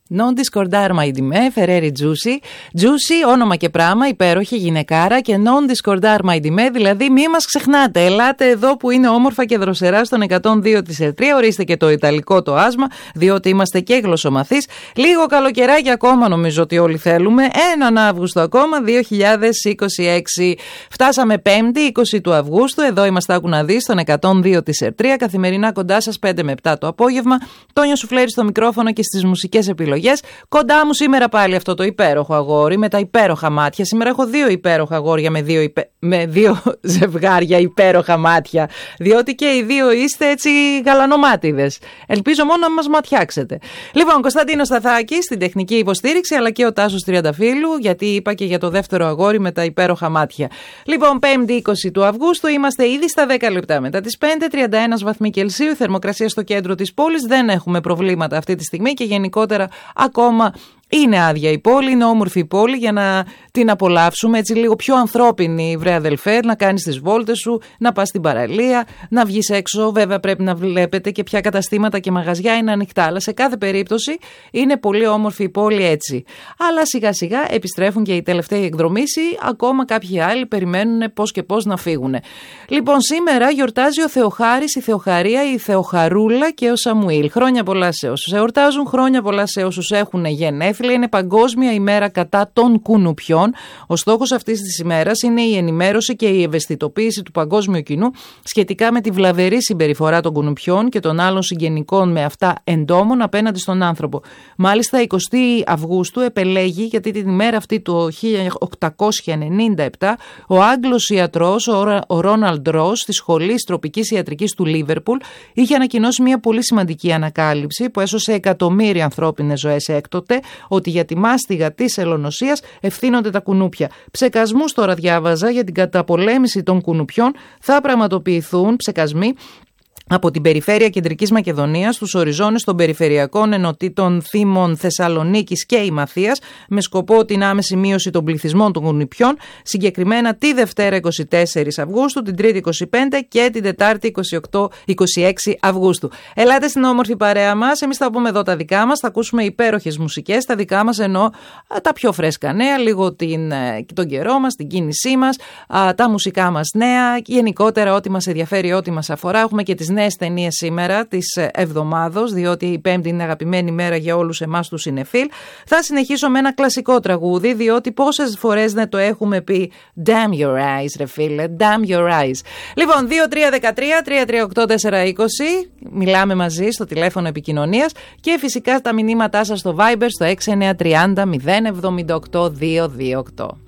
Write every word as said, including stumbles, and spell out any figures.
Non discordar mai di me, Ferreri Giούσι. Giούσι, όνομα και πράγμα, υπέροχη γυναικάρα, και non discordar mai di me, δηλαδή μη μας ξεχνάτε. Ελάτε εδώ που είναι όμορφα και δροσερά στον εκατόν δύο της Ερτρία. Ορίστε και το ιταλικό το άσμα, διότι είμαστε και γλωσσομαθείς. Λίγο καλοκαιράκι ακόμα νομίζω ότι όλοι θέλουμε. Έναν Αύγουστο ακόμα, δύο χιλιάδες είκοσι έξι. Φτάσαμε Πέμπτη, είκοσι του Αυγούστου. Εδώ είμαστε, άκου να δεις, στον εκατόν δύο της Ερτρία. Καθημερινά κοντά σας, πέντε με επτά το απόγευμα. Τόνια Σουφλέρη στο μικρόφωνο και στις μουσικές επιλογές. Κοντά μου σήμερα πάλι αυτό το υπέροχο αγόρι με τα υπέροχα μάτια. Σήμερα έχω δύο υπέροχα αγόρια με δύο, υπε... με δύο ζευγάρια υπέροχα μάτια. Διότι και οι δύο είστε έτσι γαλανομάτιδες. Ελπίζω μόνο να μας ματιάξετε. Λοιπόν, Κωνσταντίνος Σταθάκης στην τεχνική υποστήριξη, αλλά και ο Τάσος Τριανταφύλου, γιατί είπα και για το δεύτερο αγόρι με τα υπέροχα μάτια. Λοιπόν, Πέμπτη είκοσι του Αυγούστου, είμαστε ήδη στα δέκα λεπτά μετά τις πέντε, τριάντα ένα βαθμοί Κελσίου, θερμοκρασία στο κέντρο της πόλης. Δεν έχουμε προβλήματα αυτή τη στιγμή και γενικότερα ακόμα είναι άδεια η πόλη, είναι όμορφη η πόλη για να την απολαύσουμε έτσι λίγο πιο ανθρώπινη, βρε αδελφέ, να κάνεις τις βόλτες σου, να πας στην παραλία, να βγεις έξω. Βέβαια πρέπει να βλέπετε και ποια καταστήματα και μαγαζιά είναι ανοιχτά, αλλά σε κάθε περίπτωση είναι πολύ όμορφη η πόλη έτσι. Αλλά σιγά σιγά επιστρέφουν και οι τελευταίοι εκδρομήσιοι, ακόμα κάποιοι άλλοι περιμένουν πώς και πώς να φύγουν. Λοιπόν, σήμερα γιορτάζει ο Θεοχάρης, η Θεοχαρία, η Θεοχαρούλα και ο Σαμουήλ. Χρόνια πολλά σε όσους εορτάζουν, χρόνια πολλά σε όσους έχουν γενέθλια. Είναι Παγκόσμια ημέρα κατά των κουνουπιών. Ο στόχος αυτής της ημέρας είναι η ενημέρωση και η ευαισθητοποίηση του παγκόσμιου κοινού σχετικά με τη βλαβερή συμπεριφορά των κουνουπιών και των άλλων συγγενικών με αυτά εντόμων απέναντι στον άνθρωπο. Μάλιστα, εικοστή Αυγούστου επελέγει, γιατί την ημέρα αυτή το χίλια οκτακόσια ενενήντα επτά ο Άγγλος ιατρός, ο Ρόναλντ Ρος, της Σχολής Τροπικής Ιατρικής του Λίβερπουλ, είχε ανακοινώσει μια πολύ σημαντική ανακάλυψη που έσωσε εκατομμύρια ανθρώπινες ζωές έκτοτε, ότι για τη μάστιγα της ελονοσίας ευθύνονται τα κουνούπια. Ψεκασμούς τώρα διάβαζα για την καταπολέμηση των κουνουπιών θα πραγματοποιηθούν ψεκασμοί από την περιφέρεια Κεντρικής Μακεδονίας στους οριζόνες των περιφερειακών ενωτήτων Θήμων Θεσσαλονίκης και Ημαθίας, με σκοπό την άμεση μείωση των πληθυσμών των κουνουπιών, συγκεκριμένα τη Δευτέρα εικοστή τέταρτη Αυγούστου, την Τρίτη είκοσι πέντε και την Τετάρτη είκοσι οκτώ είκοσι έξι Αυγούστου. Ελάτε στην όμορφη παρέα μας, εμείς θα πούμε εδώ τα δικά μας, θα ακούσουμε υπέροχες μουσικές, τα δικά μας εννοώ τα πιο φρέσκα νέα, λίγο την, τον καιρό μας, την κίνησή μας, τα μουσικά μας νέα, γενικότερα ό,τι μας ενδιαφέρει, ό,τι μας αφορά. Έχουμε και τις νέες ταινίες σήμερα της εβδομάδος, διότι η Πέμπτη είναι αγαπημένη μέρα για όλους εμάς τους συνεφίλ. Θα συνεχίσω με ένα κλασικό τραγούδι, διότι πόσες φορές δεν το έχουμε πει, damn your eyes ρε φίλε, damn your eyes. Λοιπόν, δύο τρία ένα τρία τρία τρία οκτώ τέσσερα είκοσι, μιλάμε μαζί στο τηλέφωνο επικοινωνίας και φυσικά τα μηνύματά σας στο Viber στο έξι εννιά τρία μηδέν μηδέν εβδομήντα οκτώ διακόσια είκοσι οκτώ.